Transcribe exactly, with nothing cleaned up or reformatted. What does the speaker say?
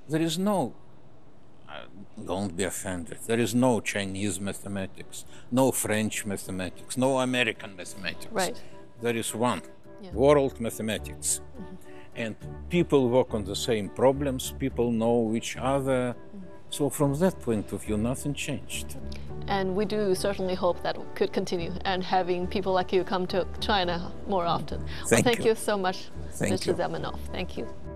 There is no, uh, don't be offended, there is no Chinese mathematics, no French mathematics, no American mathematics. Right. There is one, Yeah. world mathematics. And people work on the same problems, people know each other. So from that point of view, nothing changed. And we do certainly hope that could continue, and having people like you come to China more often. Thank well, thank you. you so much, Thank Mister you. Zamenhof. Thank you.